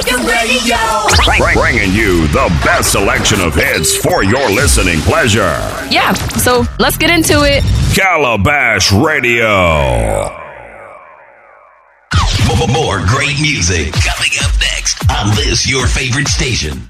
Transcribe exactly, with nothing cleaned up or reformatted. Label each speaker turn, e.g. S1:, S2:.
S1: Your radio.
S2: Bring- Bringing you the best selection of hits for your listening pleasure.
S3: Yeah, so let's get into it.
S2: Calabash Radio.
S4: More great music coming up next on this, your favorite station.